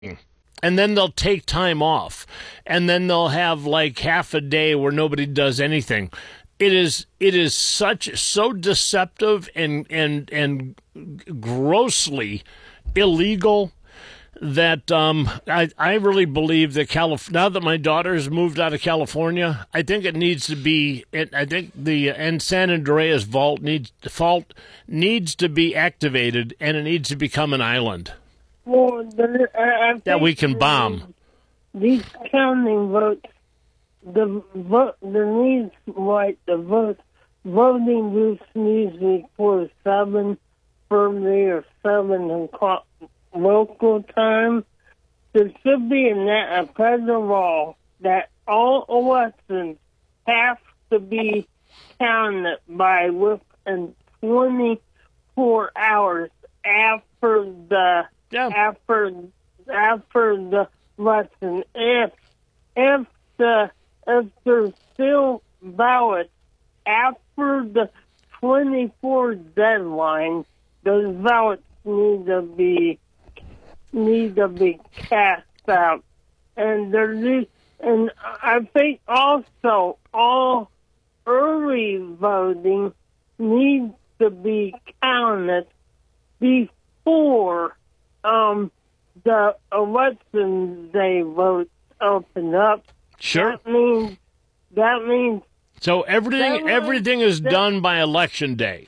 and then they'll take time off, and then they'll have like half a day where nobody does anything. It is so deceptive and grossly illegal that I really believe that now that my daughter has moved out of California, I think it needs to be. I think the San Andreas fault needs to be activated, and it needs to become an island. Well, that we can bomb. These counting votes, the voting booths needs before 7:30 or 7 o'clock local time. There should be a federal law that all elections have to be counted by within 24 hours after the election. If there's still ballots after the 24 deadline, those ballots need to be cast out. And I think also all early voting needs to be counted before the election day votes open up. Sure. That means so everything is done by election day.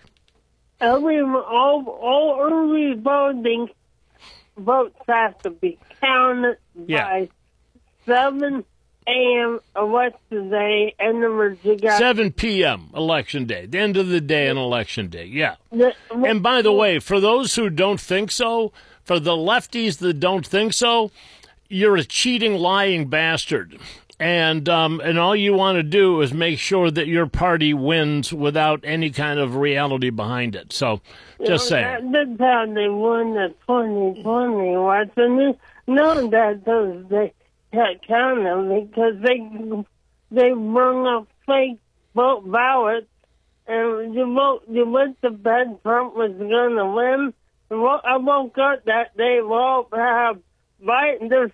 All early voting votes have to be counted by 7 a.m. election day, and you got 7 p.m. election day, the end of the day on election day. Yeah. And by the way, for those who don't think so, for the lefties that don't think so, you're a cheating, lying bastard. And all you want to do is make sure that your party wins without any kind of reality behind it. So, just saying. That's how they won the 2020 election. No, they can't count them because they bring up fake vote ballots, and you went to bed Trump was going to win. I woke up that day. Well, Biden, they're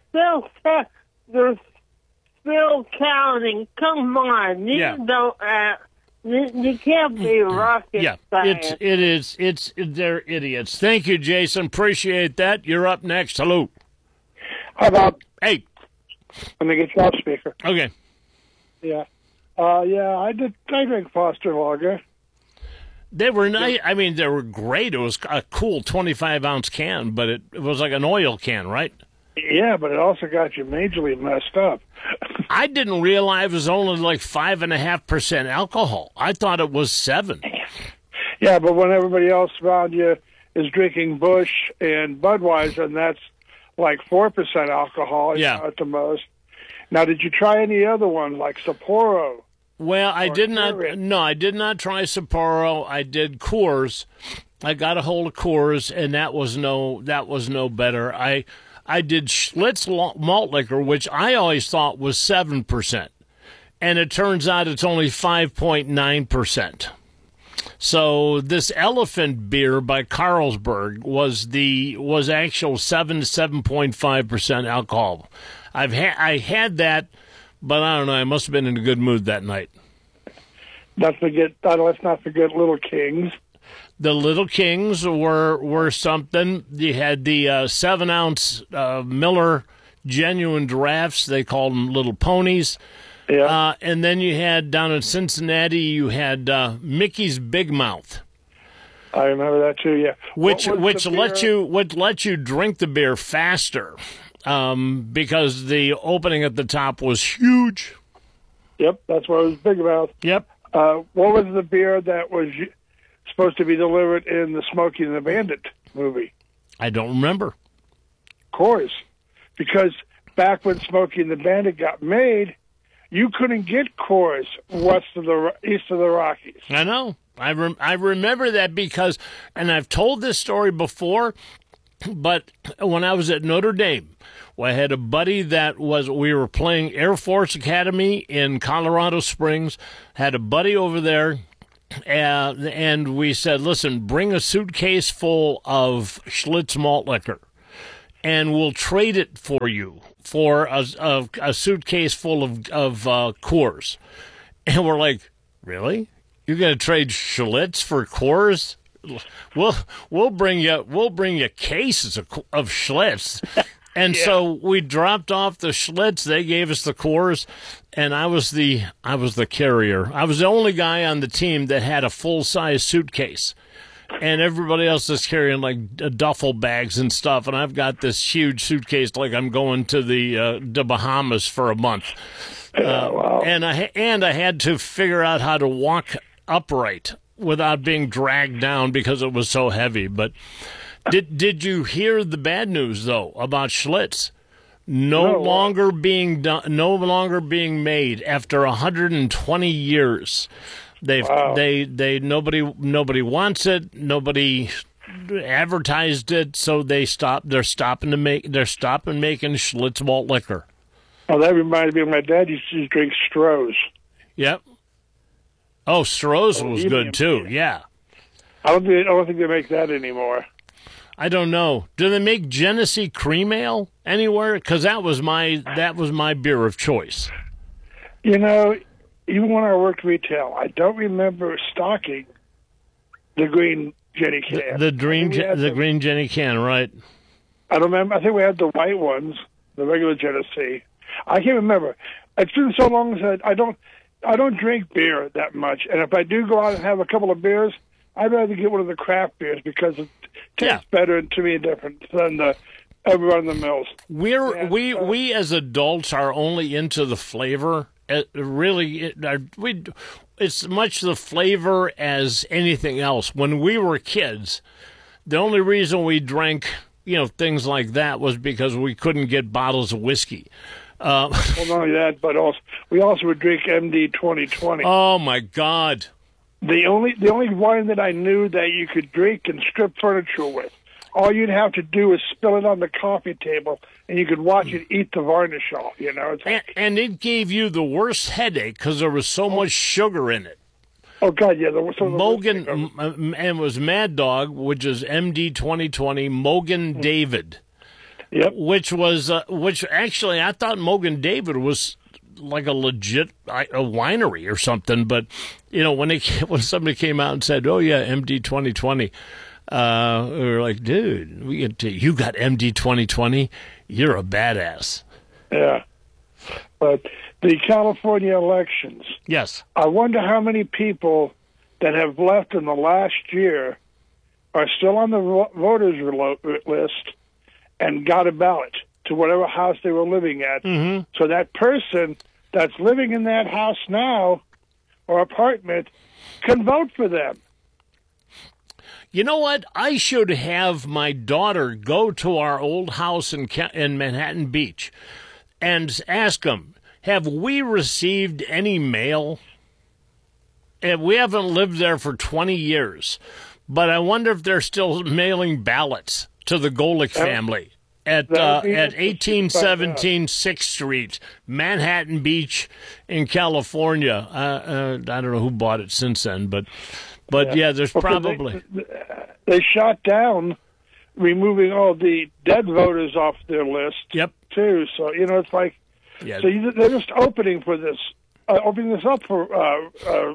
still counting. Come on, you can't be rocket science. They're idiots. Thank you, Jason. Appreciate that. You're up next. Hello. Hi, Bob. Hey. Let me get you off speaker. Okay. Yeah. I drank Foster Lager. They were nice. I mean, they were great. It was a cool 25-ounce can, but it was like an oil can, right? Yeah, but it also got you majorly messed up. I didn't realize it was only like 5.5% alcohol. I thought it was 7. Yeah, but when everybody else around you is drinking Busch and Budweiser, and that's like 4% alcohol at the most. Now, did you try any other one like Sapporo? Well, I did not. No, I did not try Sapporo. I did Coors. I got a hold of Coors, and that was no better. I did Schlitz malt liquor, which I always thought was 7%, and it turns out it's only 5.9%. So this Elephant beer by Carlsberg was actual 7 to 7.5% alcohol. I had that, but I don't know. I must have been in a good mood that night. Let's not forget Little Kings. The Little Kings were something. You had the 7-ounce Miller Genuine Drafts. They called them Little Ponies. Yeah. And then you had down in Cincinnati, you had Mickey's Big Mouth. I remember that too. Yeah. Which let you drink the beer faster, because the opening at the top was huge. Yep, that's what I was big about. Yep. What was the beer that was supposed to be delivered in the Smokey and the Bandit movie? I don't remember. Coors, because back when Smokey and the Bandit got made, you couldn't get Coors east of the Rockies. I know. I remember that because, and I've told this story before, but when I was at Notre Dame, I had a buddy we were playing Air Force Academy in Colorado Springs, had a buddy over there, and we said, listen, bring a suitcase full of Schlitz malt liquor. and we'll trade it for you for a suitcase full of Coors. And we're like, really? You're going to trade Schlitz for Coors? We'll bring you cases of Schlitz. And so we dropped off the Schlitz. They gave us the Coors, and I was the carrier. I was the only guy on the team that had a full-size suitcase, and everybody else is carrying like duffel bags and stuff. And I've got this huge suitcase, like I'm going to the Bahamas for a month. Wow. And I had to figure out how to walk upright without being dragged down because it was so heavy. But did you hear the bad news though about Schlitz? No longer being made after 120 years. Nobody wants it. Nobody advertised it, so they stopped. They're stopping making Schlitz malt liquor. Oh, that reminds me of my dad used to drink Stroh's. Yep. Oh, Stroh's was good too. Yeah. I don't think they make that anymore. I don't know. Do they make Genesee Cream Ale anywhere? Because that was my beer of choice. You know, even when I worked retail, I don't remember stocking the green Jenny can. The green Jenny can, right? I don't remember. I think we had the white ones, the regular Genesee. I can't remember. It's been so long since I don't drink beer that much, and if I do go out and have a couple of beers, I'd rather get one of the craft beers because it tastes better to me different than the everyone in the mills. We as adults are only into the flavor. It's much the flavor as anything else. When we were kids, the only reason we drank things like that was because we couldn't get bottles of whiskey. Well, not only that, but we also would drink MD 2020. Oh my God! The only wine that I knew that you could drink and strip furniture with. All you'd have to do is spill it on the coffee table, and you could watch it eat the varnish off. And it gave you the worst headache because there was so much sugar in it. Oh God, yeah. Mogan, and it was Mad Dog, which is MD 2020 Mogan David. Yep. Which actually I thought Mogan David was like a legit a winery or something, but when somebody came out and said, "Oh yeah, MD 2020," we were like, "Dude, you got MD 2020? You're a badass." Yeah, but the California elections. Yes. I wonder how many people that have left in the last year are still on the voters list and got a ballot to whatever house they were living at. Mm-hmm. So that person that's living in that house now or apartment can vote for them. You know what? I should have my daughter go to our old house in Manhattan Beach and ask them, have we received any mail? We haven't lived there for 20 years, but I wonder if they're still mailing ballots to the Golick family at 1817 6th Street, Manhattan Beach in California. I don't know who bought it since then, but there's probably... They shot down removing all the dead voters off their list, too. So, it's like... Yeah. So they're just opening this up for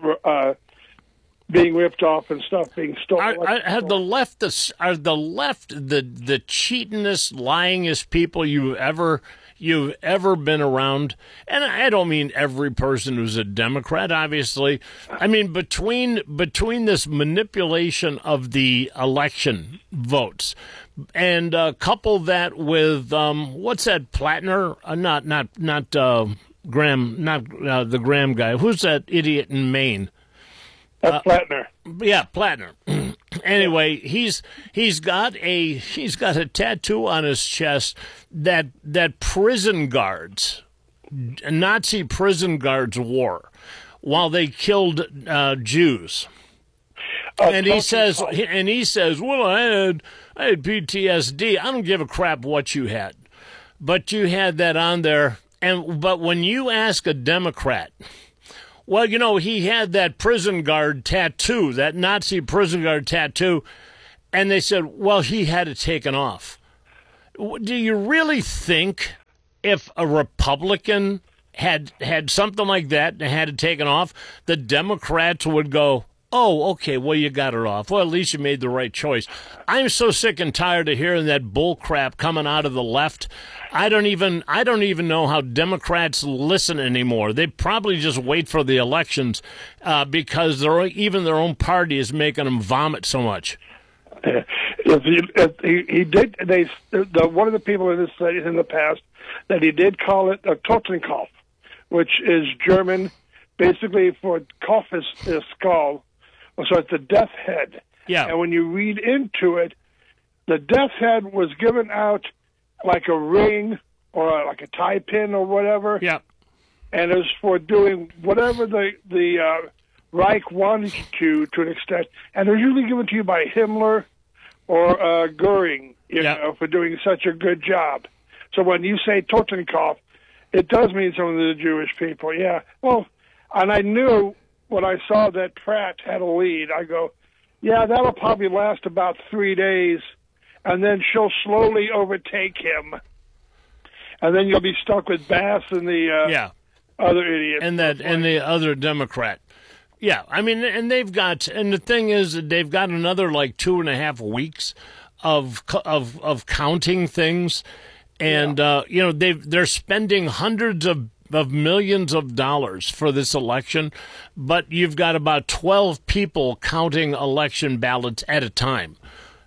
being ripped off and stuff being stolen. Are the left the cheatingest, lyingest people you've ever been around? And I don't mean every person who's a Democrat, obviously. I mean between this manipulation of the election votes and couple that with what's that Plattner? Not Graham, not the Graham guy. Who's that idiot in Maine? Plattner. Yeah, Plattner. Anyway, he's got a tattoo on his chest that prison guards, Nazi prison guards wore while they killed Jews. And he says, well, I had PTSD. I don't give a crap what you had, but you had that on there. But when you ask a Democrat, well, he had that prison guard tattoo, that Nazi prison guard tattoo, and they said, well, he had it taken off. Do you really think if a Republican had something like that and had it taken off, the Democrats would go, oh, okay, well, you got it off. Well, at least you made the right choice. I'm so sick and tired of hearing that bull crap coming out of the left. I don't even know how Democrats listen anymore. They probably just wait for the elections because even their own party is making them vomit so much. He did. One of the people in this in the past that he did call it a Totenkopf, which is German, basically for Kopf is skull, so it's the death head. Yeah. And when you read into it, the death head was given out like a ring or like a tie pin or whatever. Yeah. And it was for doing whatever the Reich wanted to an extent, and it was usually given to you by Himmler or Goering, you know, for doing such a good job. So when you say Totenkopf, it does mean something to the Jewish people, yeah. Well, and I knew when I saw that Pratt had a lead, I go, yeah, that'll probably last about 3 days, and then she'll slowly overtake him. And then you'll be stuck with Bass and the other idiot. And the other Democrat. Yeah, I mean, and the thing is that they've got another like 2.5 weeks of counting things, and they're spending hundreds of millions of dollars for this election, but you've got about 12 people counting election ballots at a time.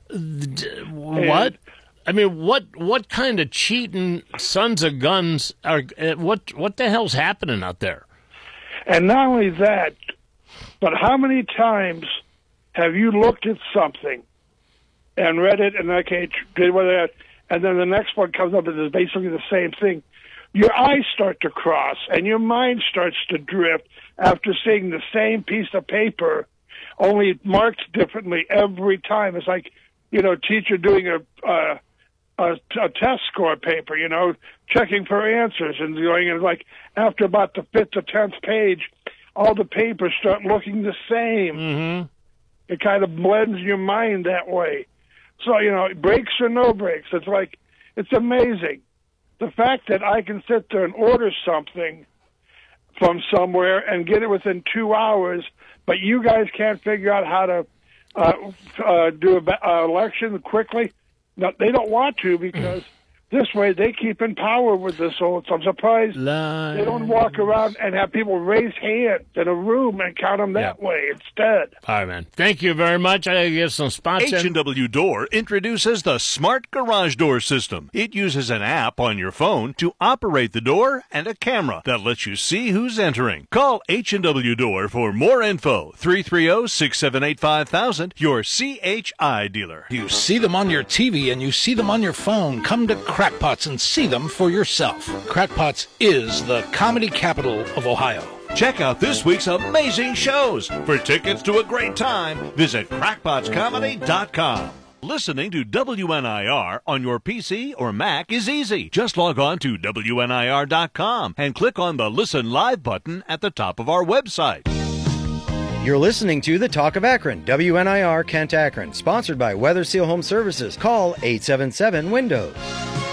What? I mean, what kind of cheating sons of guns are? What the hell's happening out there? And not only that, but how many times have you looked at something and read it and okay, did whatever, and then the next one comes up and it's basically the same thing? Your eyes start to cross and your mind starts to drift after seeing the same piece of paper, only marked differently every time. It's like, teacher doing a test score paper, checking for answers and going, and like after about the 5th or 10th page, all the papers start looking the same. Mm-hmm. It kind of blends your mind that way. So, breaks or no breaks, it's amazing. The fact that I can sit there and order something from somewhere and get it within 2 hours, but you guys can't figure out how to do an election quickly. No, they don't want to because this way they keep in power with this. So I'm surprised they don't walk around and have people raise hands in a room and count them that way instead. All right, man. Thank you very much. I gotta give some spots. H&W Door introduces the Smart Garage Door System. It uses an app on your phone to operate the door and a camera that lets you see who's entering. Call H&W Door for more info. 330-678-5000, your CHI dealer. You see them on your TV and you see them on your phone. Come to Crackpots and see them for yourself. Crackpots is the comedy capital of Ohio. Check out this week's amazing shows. For tickets to a great time, visit crackpotscomedy.com. Listening to WNIR on your PC or Mac is easy. Just log on to WNIR.com and click on the Listen Live button at the top of our website. You're listening to The Talk of Akron, WNIR Kent Akron, sponsored by Weather Seal Home Services. Call 877-WINDOWS.